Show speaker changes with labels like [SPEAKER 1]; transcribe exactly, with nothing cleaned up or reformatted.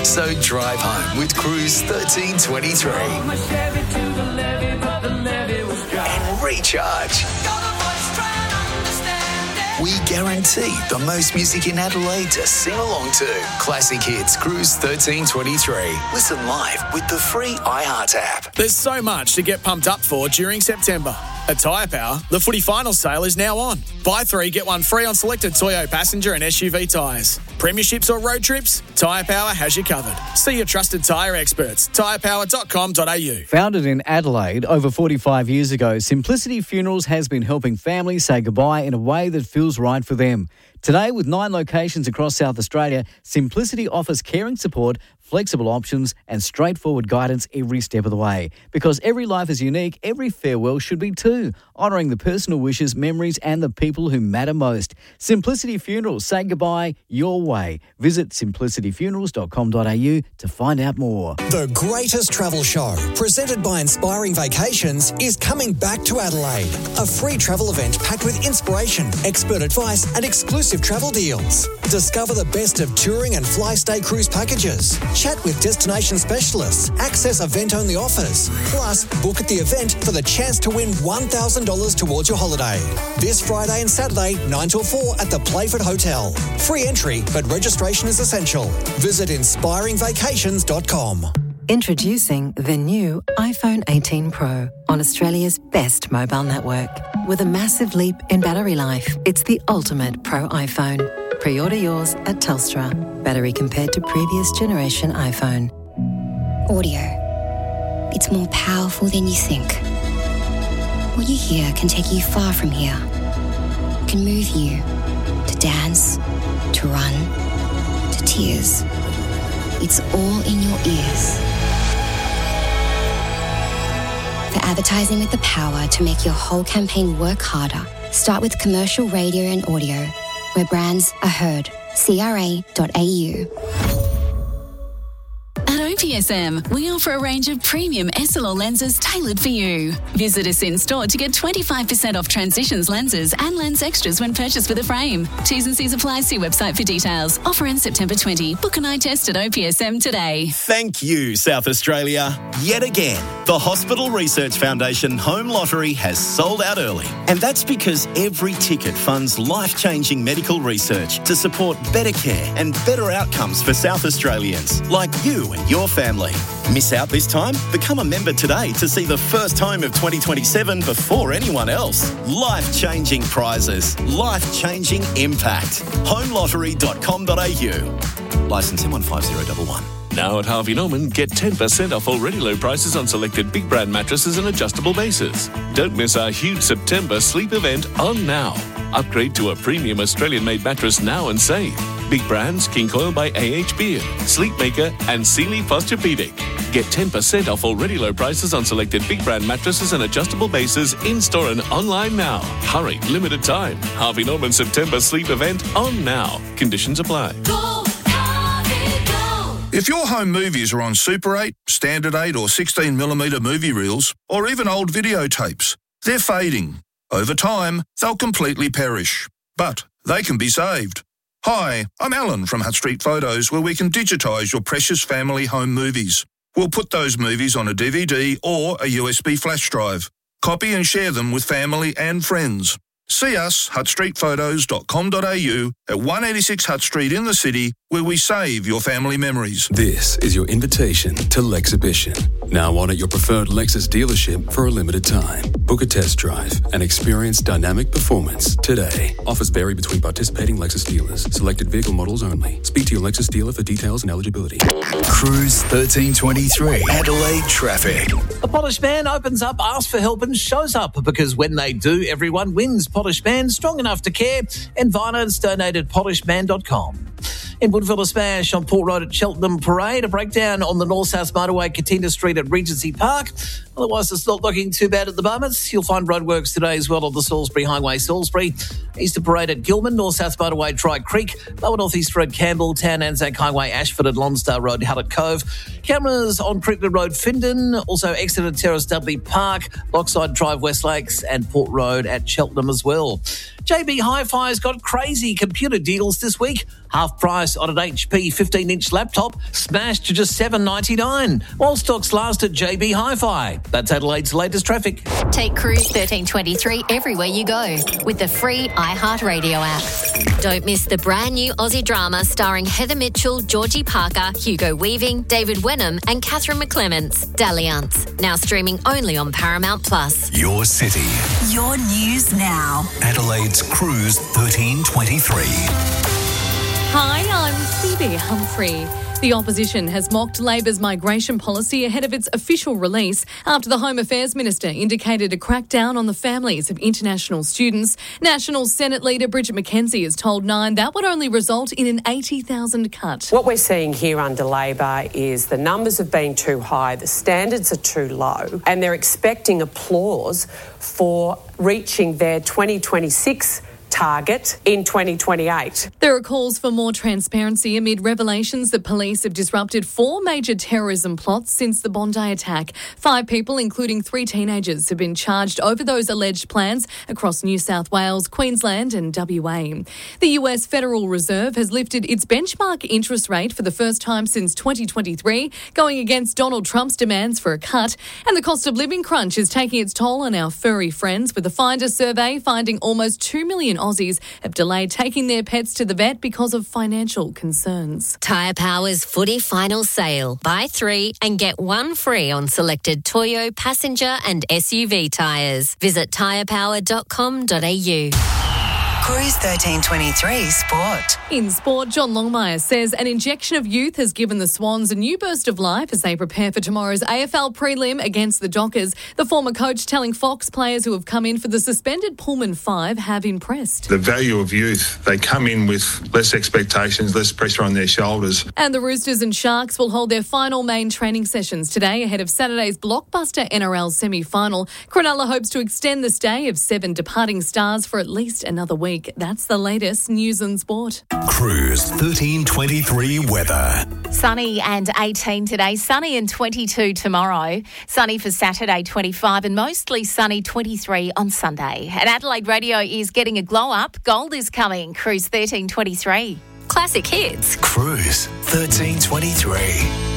[SPEAKER 1] So drive home with Cruise thirteen twenty-three. And recharge. We guarantee the most music in Adelaide to sing along to. Classic Hits Cruise thirteen twenty-three. Listen live with the free iHeart app.
[SPEAKER 2] There's so much to get pumped up for during September. At Tyre Power, the footy final sale is now on. Buy three, get one free on selected Toyo passenger and S U V tyres. Premierships or road trips, Tyre Power has you covered. See your trusted tyre experts, tyre power dot com dot a u.
[SPEAKER 3] Founded in Adelaide over forty-five years ago, Simplicity Funerals has been helping families say goodbye in a way that feels right for them. Today, with nine locations across South Australia, Simplicity offers caring support, flexible options and straightforward guidance every step of the way. Because every life is unique, every farewell should be too, honouring the personal wishes, memories and the people who matter most. Simplicity Funerals, say goodbye your way. Visit simplicity funerals dot com dot a u to find out more.
[SPEAKER 4] The greatest travel show, presented by Inspiring Vacations, is coming back to Adelaide. A free travel event packed with inspiration, expert advice and exclusive travel deals. Discover the best of touring and fly-stay cruise packages. Chat with destination specialists. Access event-only offers. Plus, book at the event for the chance to win one thousand dollars towards your holiday. This Friday and Saturday, nine till four at the Playford Hotel. Free entry, but registration is essential. Visit inspiring vacations dot com.
[SPEAKER 5] Introducing the new iPhone eighteen Pro on Australia's best mobile network. With a massive leap in battery life, it's the ultimate Pro iPhone. Pre-order yours at Telstra. Battery compared to previous generation iPhone.
[SPEAKER 6] Audio. It's more powerful than you think. What you hear can take you far from here. Can move you to dance, to run, to tears. It's all in your ears. For advertising with the power to make your whole campaign work harder, start with commercial radio and audio, where brands are heard. C R A dot A U.
[SPEAKER 7] At O P S M, we offer a range of premium S L R lenses tailored for you. Visit us in store to get twenty-five percent off Transitions lenses and lens extras when purchased with a frame. T's and C's apply. See website for details. Offer ends September twentieth. Book an eye test at O P S M today.
[SPEAKER 8] Thank you, South Australia. Yet again, the Hospital Research Foundation Home Lottery has sold out early. And that's because every ticket funds life-changing medical research to support better care and better outcomes for South Australians, like you and your family. Miss out this time? Become a member today to see the first home of twenty twenty-seven before anyone else. Life-changing prizes. Life-changing impact. home lottery dot com dot a u. Licence M one five zero one one.
[SPEAKER 9] Now at Harvey Norman, get ten percent off already low prices on selected big brand mattresses and adjustable bases. Don't miss our huge September sleep event on now. Upgrade to a premium Australian-made mattress now and save. Big brands, King Coil by A H Beard, Sleepmaker and Sealy Posturepedic. Get ten percent off already low prices on selected big brand mattresses and adjustable bases in-store and online now. Hurry, limited time. Harvey Norman September sleep event on now. Conditions apply.
[SPEAKER 10] Go, Harvey, go. If your home movies are on Super eight, Standard eight or sixteen millimeter movie reels, or even old videotapes, they're fading. Over time, they'll completely perish. But they can be saved. Hi, I'm Alan from Hutt Street Photos, where we can digitise your precious family home movies. We'll put those movies on a D V D or a U S B flash drive. Copy and share them with family and friends. See us, hutt street photos dot com dot a u, at one eighty-six Hutt Street in the city, where we save your family memories.
[SPEAKER 11] This is your invitation to Lexhibition. Now on at your preferred Lexus dealership for a limited time. Book a test drive and experience dynamic performance today. Offers vary between participating Lexus dealers. Selected vehicle models only. Speak to your Lexus dealer for details and eligibility.
[SPEAKER 1] Cruise thirteen twenty-three. Adelaide traffic.
[SPEAKER 12] A polished man opens up, asks for help and shows up, because when they do, everyone wins. Polished Man, strong enough to care. And Viners donated polished man dot com. In Woodville, a smash on Port Road at Cheltenham Parade. A breakdown on the North-South Motorway, Katina Street at Regency Park. Otherwise, it's not looking too bad at the moment. You'll find roadworks today as well on the Salisbury Highway, Salisbury, Easter Parade at Gilman, North-South Motorway, Dry Creek, Lower North East Road, Campbell, Town Anzac Highway, Ashford and Lonsdale Road, Hallett Cove. Cameras on Crickland Road, Findon, also Exeter Terrace, Dudley Park, Lockside Drive, West Lakes and Port Road at Cheltenham as well. J B Hi-Fi's got crazy computer deals this week. Half price on an H P fifteen-inch laptop, smashed to just seven dollars ninety-nine. While stocks last at J B Hi-Fi. That's Adelaide's latest traffic.
[SPEAKER 13] Take Cruise thirteen twenty-three everywhere you go with the free iHeartRadio app. Don't miss the brand new Aussie drama starring Heather Mitchell, Georgie Parker, Hugo Weaving, David Wenham and Catherine McClements, Dalliance. Now streaming only on Paramount Plus.
[SPEAKER 1] Your city.
[SPEAKER 14] Your news now.
[SPEAKER 1] Adelaide's Cruise thirteen twenty-three.
[SPEAKER 15] Hi, I'm Phoebe Humphrey. The opposition has mocked Labor's migration policy ahead of its official release after the Home Affairs Minister indicated a crackdown on the families of international students. National Senate leader Bridget McKenzie has told Nine that would only result in an eighty thousand cut.
[SPEAKER 16] What we're seeing here under Labor is the numbers have been too high, the standards are too low, and they're expecting applause for reaching their twenty twenty-six target in twenty twenty-eight.
[SPEAKER 15] There are calls for more transparency amid revelations that police have disrupted four major terrorism plots since the Bondi attack. Five people, including three teenagers, have been charged over those alleged plans across New South Wales, Queensland and W A. The U S Federal Reserve has lifted its benchmark interest rate for the first time since twenty twenty-three, going against Donald Trump's demands for a cut. And the cost of living crunch is taking its toll on our furry friends, with the Finder survey finding almost two million Aussies have delayed taking their pets to the vet because of financial concerns.
[SPEAKER 13] Tyre Power's footy final sale. Buy three and get one free on selected Toyo, passenger and S U V tyres. Visit tyre power dot com dot a u.
[SPEAKER 14] Cruise thirteen twenty-three Sport.
[SPEAKER 15] In sport, John Longmire says an injection of youth has given the Swans a new burst of life as they prepare for tomorrow's A F L prelim against the Dockers. The former coach telling Fox players who have come in for the suspended Pullman Five have impressed.
[SPEAKER 17] The value of youth, they come in with less expectations, less pressure on their shoulders.
[SPEAKER 15] And the Roosters and Sharks will hold their final main training sessions today ahead of Saturday's blockbuster N R L semi-final. Cronulla hopes to extend the stay of seven departing stars for at least another week. That's the latest news and sport.
[SPEAKER 1] Cruise thirteen twenty-three weather.
[SPEAKER 18] Sunny and eighteen today, sunny and twenty-two tomorrow. Sunny for Saturday, twenty-five, and mostly sunny, twenty-three on Sunday. And Adelaide Radio is getting a glow up. Gold is coming. Cruise thirteen twenty-three.
[SPEAKER 13] Classic hits.
[SPEAKER 1] Cruise thirteen twenty-three.